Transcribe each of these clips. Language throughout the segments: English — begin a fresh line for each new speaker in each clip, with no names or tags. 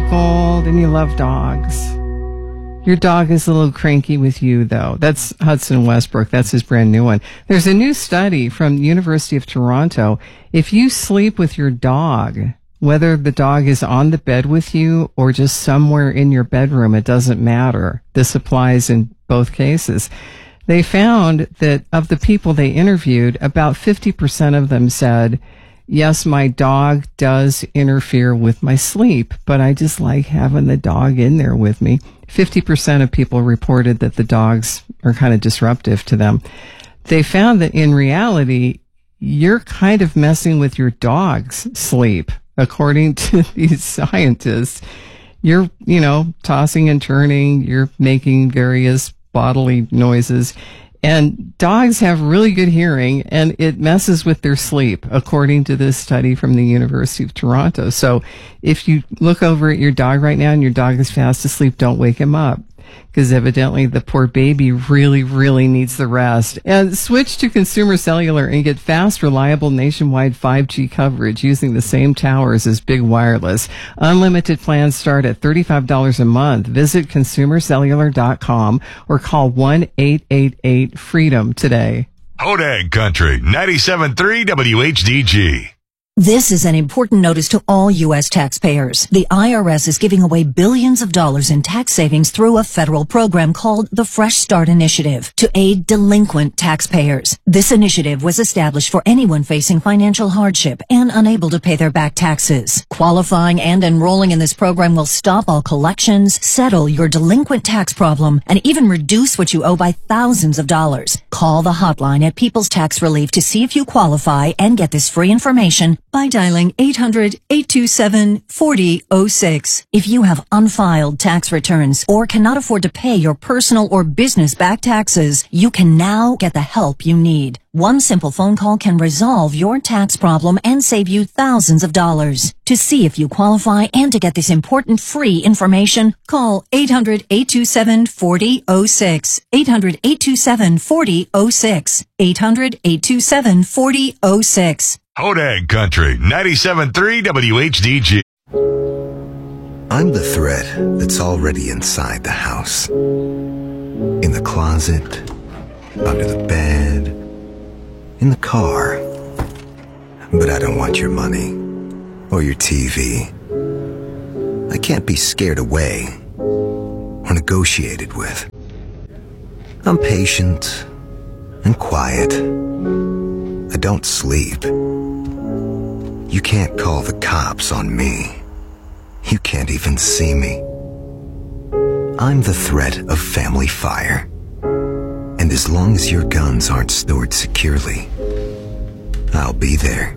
gold and you love dogs. Your dog is a little cranky with you, though. That's Hudson Westbrook. That's his brand new one. There's a new study from the University of Toronto. If you sleep with your dog, whether the dog is on the bed with you or just somewhere in your bedroom, it doesn't matter. This applies in both cases. They found that of the people they interviewed, about 50% of them said, yes, my dog does interfere with my sleep, but I just like having the dog in there with me. 50% of people reported that the dogs are kind of disruptive to them. They found that in reality, you're kind of messing with your dog's sleep. According to these scientists, you're, tossing and turning, you're making various bodily noises. And dogs have really good hearing, and it messes with their sleep, according to this study from the University of Toronto. So if you look over at your dog right now and your dog is fast asleep, don't wake him up, because evidently the poor baby really, really needs the rest. And switch to Consumer Cellular and get fast, reliable nationwide 5G coverage using the same towers as Big Wireless. Unlimited plans start at $35 a month. Visit consumercellular.com or call 1-888-FREEDOM today.
Hodag Country, 97.3 WHDG.
This is an important notice to all U.S. taxpayers. The IRS is giving away billions of dollars in tax savings through a federal program called the Fresh Start Initiative to aid delinquent taxpayers. This initiative was established for anyone facing financial hardship and unable to pay their back taxes. Qualifying and enrolling in this program will stop all collections, settle your delinquent tax problem, and even reduce what you owe by thousands of dollars. Call the hotline at People's Tax Relief to see if you qualify and get this free information by dialing 800-827-4006. If you have unfiled tax returns or cannot afford to pay your personal or business back taxes, you can now get the help you need. One simple phone call can resolve your tax problem and save you thousands of dollars. To see if you qualify and to get this important free information, call 800-827-4006. 800-827-4006. 800-827-4006.
Hodag Country, 97.3 WHDG.
I'm the thread that's already inside the house. In the closet, under the bed, in the car. But I don't want your money or your TV. I can't be scared away or negotiated with. I'm patient and quiet. I don't sleep. You can't call the cops on me. You can't even see me. I'm the threat of family fire. And as long as your guns aren't stored securely, I'll be there.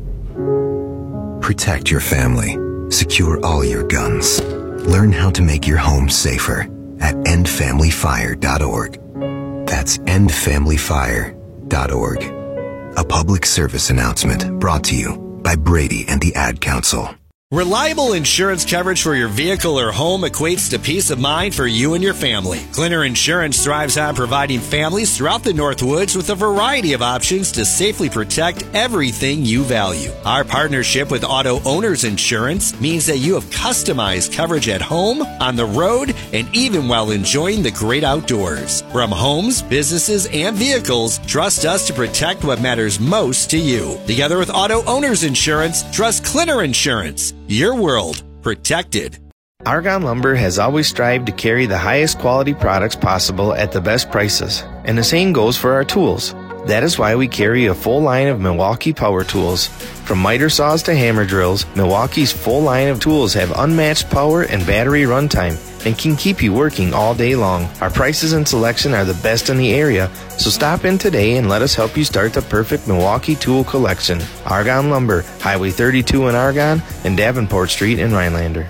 Protect your family. Secure all your guns. Learn how to make your home safer at endfamilyfire.org. That's endfamilyfire.org. A public service announcement brought to you by Brady and the Ad Council.
Reliable insurance coverage for your vehicle or home equates to peace of mind for you and your family. Glenner Insurance thrives on providing families throughout the Northwoods with a variety of options to safely protect everything you value. Our partnership with Auto Owners Insurance means that you have customized coverage at home, on the road, and even while enjoying the great outdoors. From homes, businesses, and vehicles, trust us to protect what matters most to you. Together with Auto Owners Insurance, trust Glenner Insurance. Your world protected.
Argonne Lumber has always strived to carry the highest quality products possible at the best prices, and the same goes for our tools. That is why we carry a full line of Milwaukee power tools. From miter saws to hammer drills, Milwaukee's full line of tools have unmatched power and battery runtime and can keep you working all day long. Our prices and selection are the best in the area, so stop in today and let us help you start the perfect Milwaukee tool collection. Argonne Lumber, Highway 32 in Argonne and Davenport Street in Rhinelander.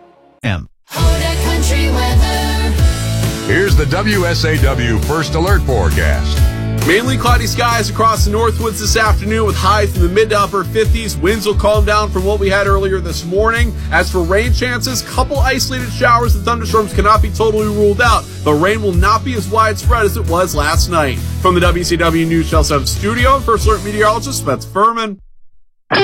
Here's the WSAW First Alert Forecast.
Mainly cloudy skies across the Northwoods this afternoon with highs in the mid to upper 50s. Winds will calm down from what we had earlier this morning. As for rain chances, couple isolated showers and thunderstorms cannot be totally ruled out, but rain will not be as widespread as it was last night. From the WCW News Channel 7 studio, First Alert meteorologist Spencer Furman.